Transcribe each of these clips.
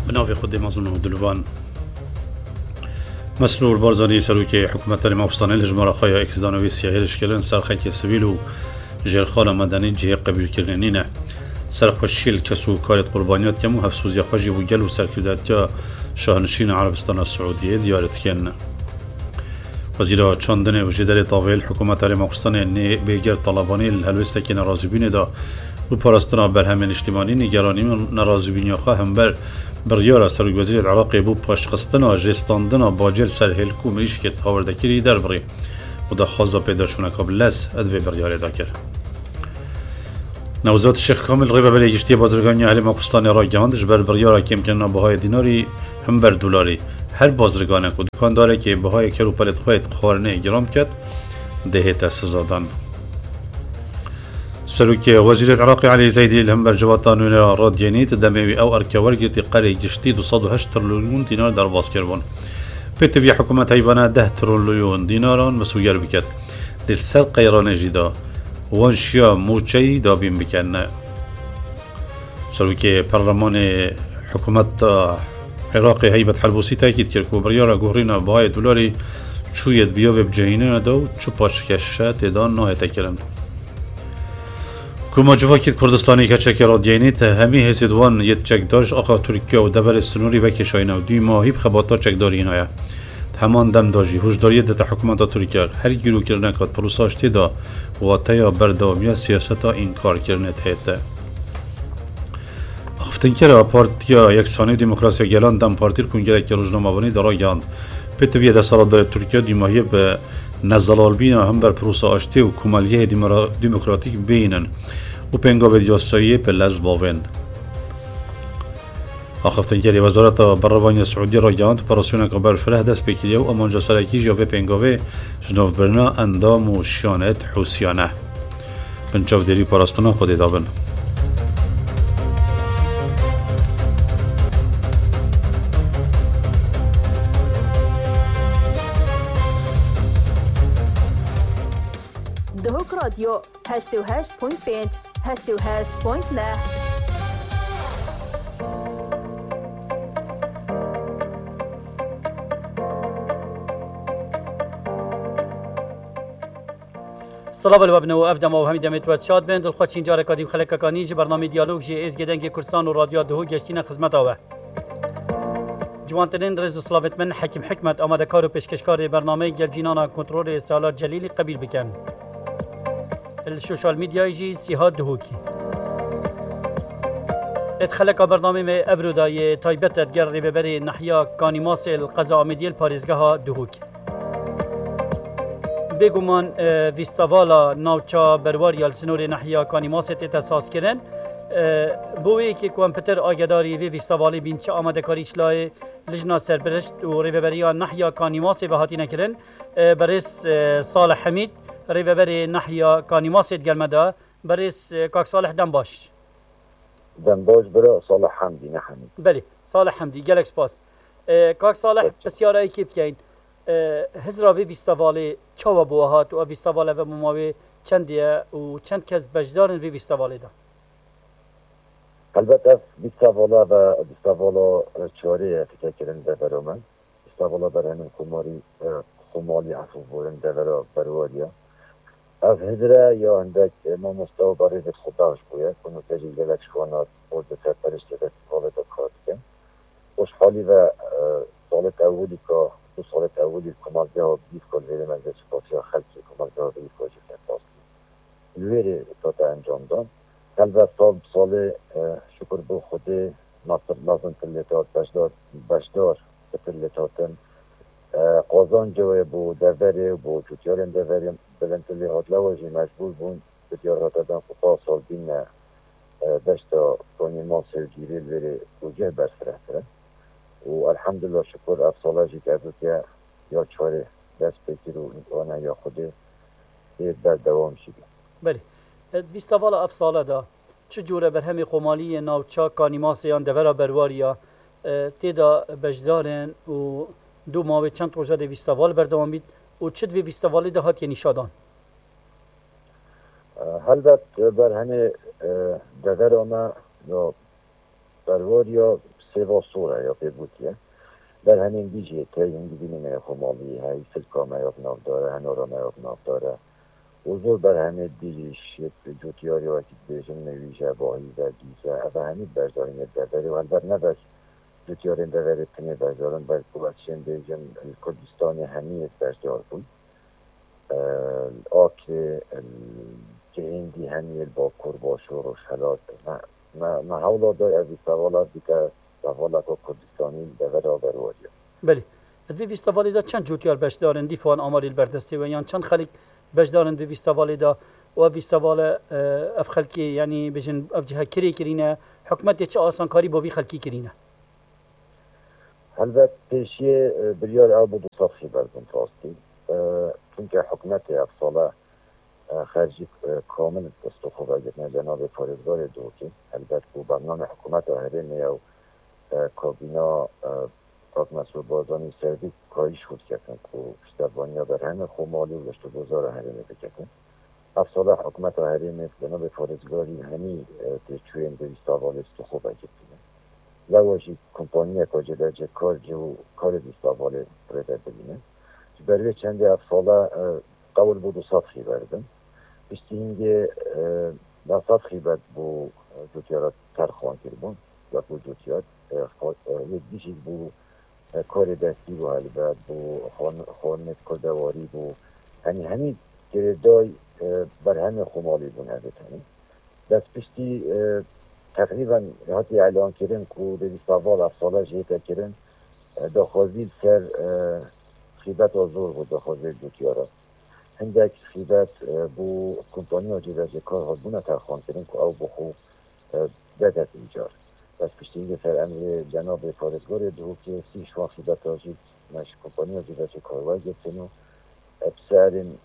بناوی خود مازون و دلوان مسرور بارزانی سروک حکومت مافستانه لجمارا خواهی اکزدانوی سیاهیرش کردن سر خیک سویل و جرخان مدنی جه قبیل کردنینه سر خوشیل کسو کارت قربانیات کمو هفسوزی خوشی و گل و سرکردت شاهنشین عربستان السعودیه دیارت کن وزیر چاندن و جدال طاویل حکومت مافستانه نی بیگر طلبانی الهلوسته که نرازبینه دا و پاراستنا برهم اجتماعی نگرانی نرازبینی خواهم بر بریار سروک وزیر العراقی بو پاشخستنا جستاندنا باجل سر هلکو مریش که تاوردکری در بری و دا خوازا پیدا شونه قبل لس ادوی بریار دا کر نوزات شیخ کامل غیبه بلی گشتی بازرگانی اهل مافستان را گاندش بر بریار کم کننا بهای دیناری هم بر دلاری هر بازرگانه که دکان داره که بهای کرو پلت خواهد خوارنه گرام کرد دهیت سزادان سروك وزير العراق علي زيدي الهمبر جواتان رادياني تدمي او اركورجتي قري جشتي 208 تريليون دينار در باز كربون بتبي حكومه هيفانا 10 تريليون دينار مسوير بكت للسر قيران جدا وانشيا موچي دابين بكن سروك برلمان حكومه عراقي هيبه حلبوسي تاكيد كركو بريارا غورينا باي دولاري شويت بيو بجهينه دو چو پاشکشت دان نه تکرم كما جواكيد كردستاني كچك راديانيت همي هزيدوان يتچك دارش آخا تركيا و دبر سنوري وكشاينا و دي ماهي بخباتا چك دارين هيا همان دم داجي هوشداريت دتا حكومتا تركيا هر گيرو کرنه كات پروساش تيدا و تيا برداميا سياستا انكار کرنه تهيتا اختن کرا پارتيا يكساني ديمقراسيا گلان دم پارتير کنگرك روزنامه‌وانی دارا گاند پتویه دا سالادار تركيا دي ماهي به نزلال بینا هم بر پروسا آشتی و کمالیه دموکراتیک بینن و پنگاه دیاسایی پلز باوین آخفتنگری وزارت برروانی سعودی را گاند پراسیون قبل فله دست بکیه و امانجا سرکی جاوه پنگاه جنوب برنا اندام و شانت حوسیانه بنجاو دیری پراستنا خودی دابن راديو 88.5 88.9 سلام الوابن و افدم و همین دمت و شاد بند الخوچین جاره کادیم خلق کانی جی برنامه دیالوگ جی از گدنگ کردستان و رادیو دهو گشتین خدمت آوه جوانترین رئیس سلاوت من حکیم حکمت آماده کار و پیشکشکار برنامه گلجینانا کنترل سالار جلیلی قبیل بکن السوشيال ميديا جي سيهاد دهوكي ادخلك برنامج میں ابرودای تایبت ادگر ریبری نحیا کانیماس القضاء مدیل پاریزگاه دهوکی بگومان ویستاوالا ناوچا برواری السنور نحیا کانیماس تاساس کردن بوی که کامپیوتر آگداری وی ویستاوالی بینچه آماده کاریش لای لجنه سرپرست و ریبری نحیا کانیماس و هاتی نکردن برس صالح حمید ریبری نحیا کانیماس گلمدا برس کاک صالح دنباش برا صالح حمدی نه حمید بله صالح حمدی گلکس پاس کاک صالح بسیار کی بکین هزرا وی ویستاوالی چاوا بوهات و ویستاواله و مماوی چندیه و چند کس بجدارن وی ویستاوالی دا البته ویستاوالا و ویستاوالا چاره فکر کردن ده برا من ویستاوالا برای همین خمالی عفو بودن ده برا برواریا از هزره یا اندک ما مستوى برای خداش بوید کنو تجیل گلک شوانات بود سرپرشت ده سالت کار کن خوشحالی و سالت اولی که دو سالت اولی کمالگه ها بیف کل ویده مجلس سپاسی ها خلکی کمالگه ها بیف کل شکر تاستی لویر تا انجام دان البته سال شکر به خود ناصر لازم تلیتات بشدار تلیتاتن قازان جوه بو دوره بو چوتیارن دوره بلنتلی هات لواجی مجبور بون بسیار هات دادن خطا سال بین بشتا کنی ماسر جیریل بری گوجه برسره و الحمدلله شکر افصالاجی که ازو که یا چاره دست بگیر و امکانه یا خوده در دوام شده بله ویستاوالا افصاله دا چه جوره بر همی قمالی ناوچا کانیماسیان دوره برواریا تیدا بجدارن و دو ماوی چند روزه دی ویستاوال بردوام بید و چه دوی ویستاوالی ده هات یعنی شادان البته بر همه دوره ما یا برواریا سوا صوره یا بگوتیه در همین دیجی که این دیدیم خمالی های سلکا میاب ناف داره هنورا میاب ناف داره حضور بر همه دیجیش جوتیاری وقتی بیشن نویشه باهی و گیزه و همین بردارین داره و البته نبس جوتیاری داره تنه بردارن بر قوتشن بیشن کردستان همین بردار بود آکر که هندی همین با کرباشور و شلات ما حولا دای از سوالات دیگه سوالات و کردستانی داره آبرواریم بله دوی ویستوالی دا چند جوتیار بش دارن دیفان آماری البردستی و یان چند خلق بش دارن دوی ویستوالی دا و ویستوال اف خلقی یعنی بجن اف جهه کری کرینه حکمت چه آسان کاری با وی خلقی کرینه البته پیشی بریار او بود صفحی بردن راستی چونکه حکمت افصاله خارجی کامل استخواب اگرنه جناب فارزگار دوکی البته با برنامه حکومت هرین یا کابینا پاک مسئول بازانی سردی کاریش خود کردن که پشتبانی ها بر همه خمالی و گشت و گذار هرینه بکردن افصاله حکومت هرین جناب فارزگاری همی تیچوین دویست آوال استخواب اگرنه لواجی کمپانی کجا درجه کار دویست آوال برده ببینه برای چند افصاله قول بود و سطحی بردن پشتی اینگه در سطحی بد بو جوتیارات ترخوان کردن و بو جوتیارات یک دیشی بو کار دستی بو البته بو خانت کردواری بو همین گردای بر همه خمالی بون هدتنی دست پشتی تقریبا حتی اعلان کردن که دوی سوال افصاله جهت کردن داخوزیل سر خیبت آزور بود داخوزیل جوتیارات هندک خیبت بو کمپانی ها جیوه کار ها بونه ترخوان کردن که او بخو بدت ایجار بس پشتی اینگه سر امر جناب فارزگار دو که 30 شوان خیبت ها جید مش کمپانی ها جیوه کاروای گفتن و بسرین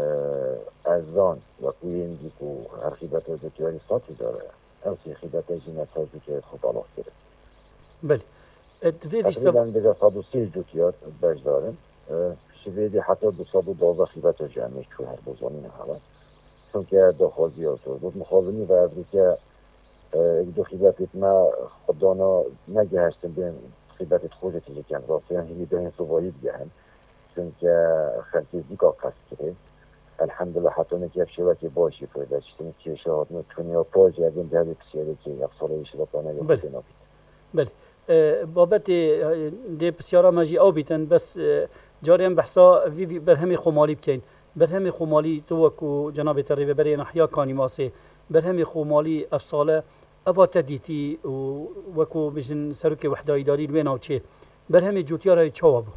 ارزان و کویندی که هر خیبت ها جوتیاری ساتی داره او سی خیبت ها جینت ها جوتیاری خوب آلاخ کرد بله تقریبا بجا 130 جوتیار برش دارن شویدی حتی 212 خیبت جمعی که هر بزانی نهاله چون که داخوازی ها طور بود مخازنی و افریقه دو خیبتت ما خدانا نگه هستم بین خیبتت خوشت یکم راسته هم همی بین صبایی دیگه هم چون که خلقی دیگه قصد کرده الحمدلله حتی نکیف شوکی باشی پیدا چیزی که شهاد نتونی ها پا جردیم دهلی پسیاره که یک ساله ایشی با پانه یا خود نابید بله بابت دی پسیاره مجی او بیتن بس جاریم بحثا وی برهمی خمالی بکن برهمی خمالی تو وکو جناب تریوه برای نحیا کانی ماسه برهمی خمالی افصاله اوا تدیتی وکو بجن سروک وحده ایداری لوین او چه برهمی جوتیار های چاوا بو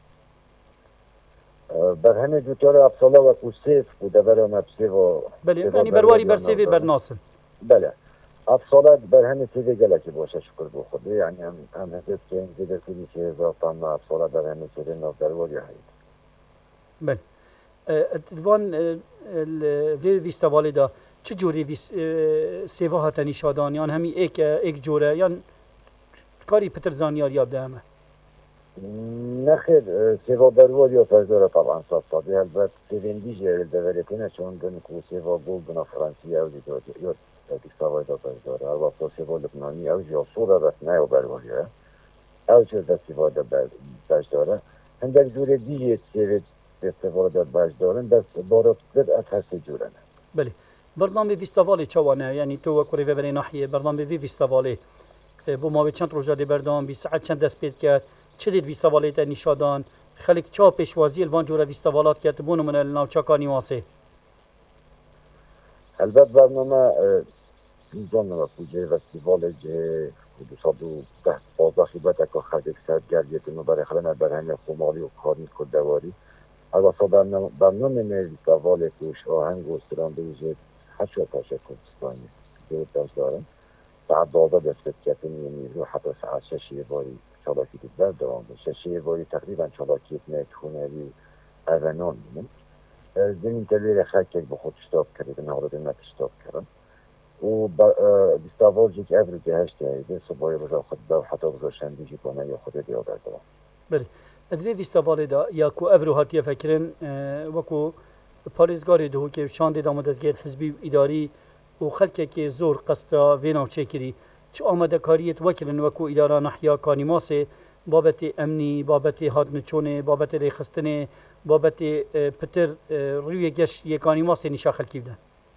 برهمی جوتیار افصاله وکو سیف و دبر مبسه و بله یعنی برواری بر سیفی بر ناسم بله افصاله برهمی سیفی گلکی باشه شکر بو خوده یعنی هم هدف که این دیده سیدی که هزار تامنا افصاله برهمی سیفی ناف درواری هایید بله دوان ویستوالی دا چه جوری سیوه هاتا نشادان یان همی ایک جوره یان کاری پترزانیار یاب ده همه نخیر سیوه درواری ها فرزاره طبعا صادی البته سیوندی جهل دوریتینه چون دن که سیوه بول بنا فرانسی او دیده یا دیستاوی دا فرزاره او وقتا سیوه لبنانی او جا صوره بس نه او برواری او چه دا سیوه دا فرزاره هندک جوره دیگه سیوه استفاده باش دارن دست بارات قد هست جورنه بله برنامه ویستوالی چوانه یعنی تو وکوری و برای ناحیه برنامه ویستوالی بو ما چند روزه دی بردام 20 ساعت چند دست پید کرد چه دید ویستوالی تا نشادان خلق چا پیشوازی الوان جوره ویستوالات کرد بونو من ناوچاکانی واسه البته برنامه میزان و پوجه ویستوال جه 210 خیبت اکا خلق سرد گردیت برای خلانه برهنه خمالی و کارنی کردواری اگه برنامه ویستوال کوش آهنگ و استران دوزه 8 پاشه کردستانی دو داشت دارم ساعت 12 دست کتن نیرو حتی ساعت 6 باری چالاکی دید بردارم 6 باری تقریبا چالاکی نتونری اونان میمون زمین تلویر خلق که به خود شتاب کرده نهارده نتشتاب کردم و ویستوال جیک افرو که هشتی هایده صبحای بجا خود دو حتی بجا شندیجی کنه یا خود دیا بردارم بله ادوی ویستوالی دا یا کو افرو هاتیه فکرن وکو پاریزگاری دهو که شانده دامد از گیر حزبی اداری و خلقه که زور قصدا ویناو چه کری چه آمده کاریت وکرن وکو اداره نحیا کانی ماسه بابت امنی بابت هاتنچونه بابت ریخستنه بابت پتر روی گش یکانی ماسه نشا خلکی بدن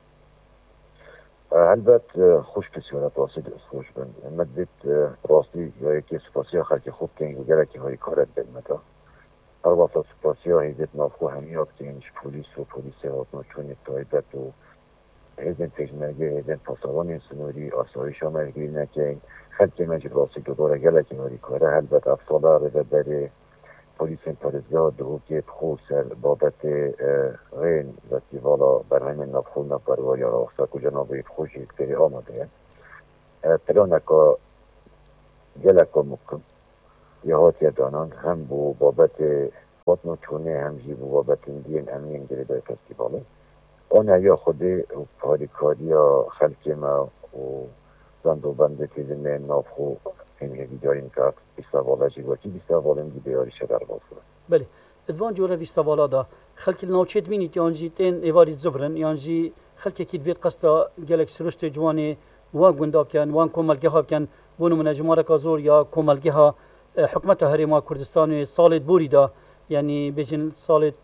البته خوش بسیار راستی خوش بند مدت راستی یا یکی سپاسی خلک خوب کنگ و گره که های کارت بلمتا هر وقت سپاسی ها هیزت نافخو همی آبتینش پولیس و پولیس هاتنچونه تایبت و هیزن پیشمرگه هیزن پاسوان سنوری آسایش ها مرگیری نکن خلک مجب راستی دوباره گله که هایی کاره البته افصاله رو بره پلیس پارێزگا دهوکێ بخۆ بابەت غێن فستیڤاڵە بەرهەمێن نافخۆنا پەروەریە ڕاوەستا و جەنابەی بخۆشی پێری ئامادەیە پلانێکا geleka mukim ya hatiye danan hem bu babet batna çone hem jî bu babetin diyên emniyên girêdayê festîvalê ona ya xwedê parîkariya xelkê me û zendobendê têzînê navxwe ên vîdayên ka festîvala jî wekî festîvalên dîdêyarî şederbas kirin. Belê, edvan cora festîvala da xelkê li navçê bînît yan jî tên êvarî zivrin yan jî xelkekî divêt qesta gelek siruştê ciwanê wan gunda bikin wan komelgeha bikin بۆ نمونە ژمارەکە زۆر یا کۆمەلگەها حکومەتە هەرێما کوردستانê ساڵێت بوری da یعنی بێژن ساڵێت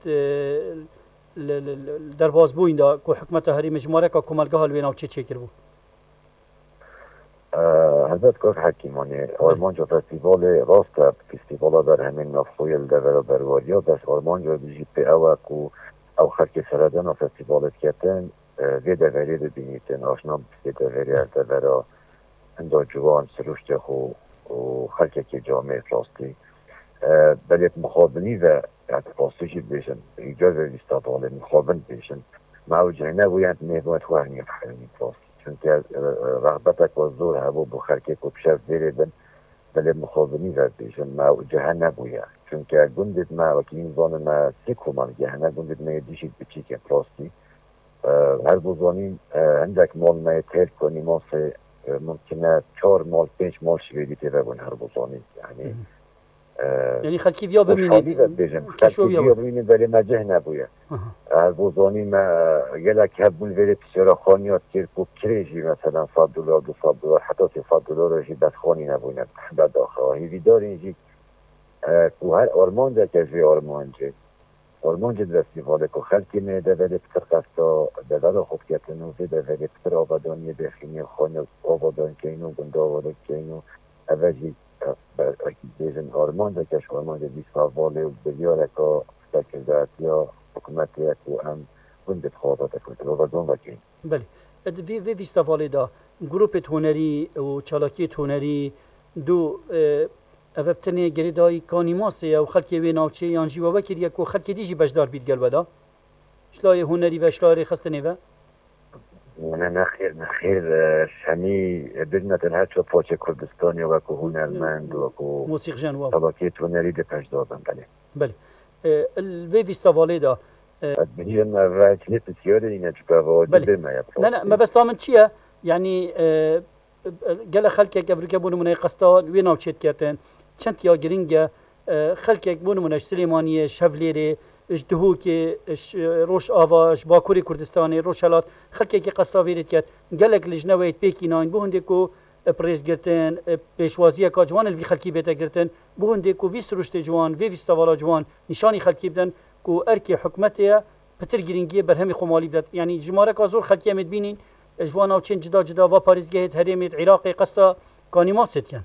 دەرباز بووین da ku حکومەتە هەرێمە ژمارەکە کۆمەلگەها li wê navçê çêkir bû. Helbet kak hekîmanê Armanca festîvalê rast e festîvala berhemên navxwe li devera berwariya bes Armanca jî pê ew e ku ew xelkê seredana festîvalê diketin vê deverê bibînîtin aşna vê deverê her devera da ciwan siruştê xwe û xelkekê camê rastî belê mixabinî ve rastî jî bêjin îcazê festîvalê mixabin bêjin me ew cihê nebûye mêvat wernî bihemî rastî çünkü rağbetek ve zor hebû bu xelkê ku pişev vêrê bin belê mixabinî ve bêjin me ew cihê nebûye çünkü gundê me wekî zanin me sê komelge hene gundê me dîşî biçîk e rastî her bû zanîn hindek mal me têr konî masê ممکنه 4 مال 5 مال شویدی تیوه بون هر بزانی یعنی خلکی ویا ببینید خلکی ویا ببینید ولی مجه نبویه هر بزانی ما گلک هبون ولی تشارا خانیات کرد که کریجی مثلا $100 $200 حتی $300 جی بدخانی نبوینه بد آخواهی ویدار اینجی که هر آرمانجا که جوی آرمانجا Almanca festivale ku xelkê me devê pitir qesta devera xwe diketin û vê devê pitir avadaniyê bêxîniyê xwe avadankeyn û gundavarkeyn û ev jî bêjin armanca keş armanca festîvalê û biryareka sekirdatiya hikûmetê ye ku em gundê dixwaze tekin avadan vekin. Belê vê festîvalê da grupê hunerî û çalakiyê hunerî du ev tenê girêdayî kanî masê ew xelkê wê navçê yan jî we vekiriye ku xelkê dî jî bejdar bît gel veda şilayê hunerî ve şilayê xistinê ve nexêr şemî bidnetin her ço poçê Kurdistanê weku hunermend weku musîqjen wa çalakiyê hunerî de pejdarbin belê. Belê vê festîvalê da bijîn vekî pisyarê îne cibeva me ne mebesta min çi ye yanî gelek xelkek evrike bû nimûneyê qesta wê navçê diketin çend ya giring e xelkek bû nimûne ji Silêmaniyê ji Hevlêrê ji Duhokê ji Rojava ji Bakurê Kurdistanê Rojhelat xelkekê qesta vêrê diket gelek li jinewê pêkînayîn bû hindê ku pirêzgirtin pêşwaziyeka ciwan li vî xelkî bête girtin bû hindê ku vî siruştê ciwan vê festîvala ciwan nîşanî xelkî bidin ku erkê hikûmetê ye pitir girîngiyê berhemê xwemalî bidet yanî jimareka zor xelkî em ê dibînin ji wan navçên cida cida va parêzgehê herêmê Iraqê qesta kanî masê dikin.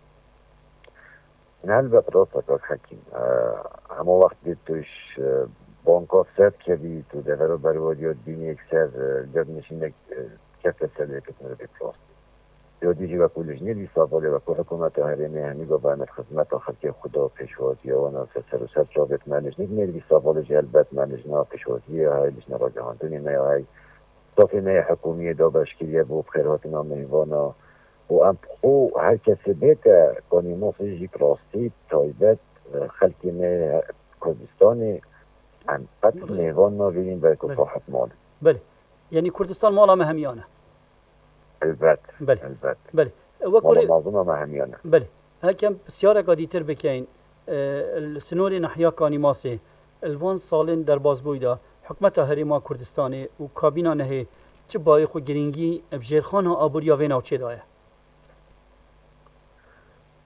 Elbet rast kak hekîm hema wextê tu banka sed kevî tu devera berwariya bînî ekser gevnişînek kefe selêketin rê rast ya dî jî weku li jinê festîvalê weku hikûmeta herêmê hemî gabanet xizmeta xelkê xwe da pêşwaziya wana ser û ser çavêt me li jinê binê festîvalê jî elbet me li jina pêşwaziyê hay li jina ragihandinê me hay صافی نه حکومی دا بشکریه بو خیراتنا میوانا و ام خو هر کسی بیت کنی موسیقی راستی تایبت خلقی نه کردستانی ام قطع میوانا بینیم برای که صاحب مال بله یعنی کردستان مالا مهمیانه البته بله البته بله مالا مازونا مهمیانه بله هرکم بسیار قدیتر بکین سنور نحیا کانی ماسه الوان سالن در بازبویدا حکومت هریما کوردستانی و کابینا نه چه بای خو گرینگی ابجرخان ها آبوریا و ناوچه دایه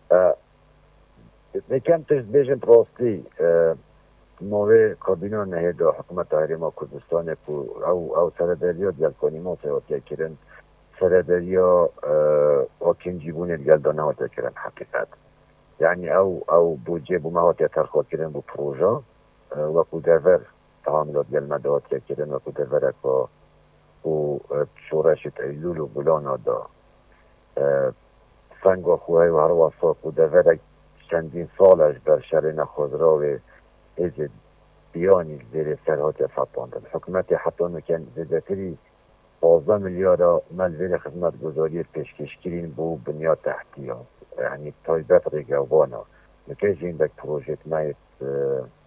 میکن تشت بیشن پراستی موه کابینه نهیده حکومت هریما کردستان که او سردریا دیل کنیما سیواتی کرن سردریا آکنجی بونه دیل دانه هاتی کرن حقیقت یعنی او بودجه بومه هاتی ترخواد کرن بو پروژه وکو دور تعاملات دیل مده هاتی کرن وکو دور اکا و شورشت ایلول و بلانا دا سنگ خواه و هر واساق و دور چندین سالش بر شرین خودرا و از بیانی زیر سرحات فطاندن حکومت حتی مکن زیدتری 12 میلیارد ملویر خدمت گذاری پیشکش کرین بو بنیاد تحتیه یعنی تایبت ریگوبانا مکیش این بک پروژیت مایت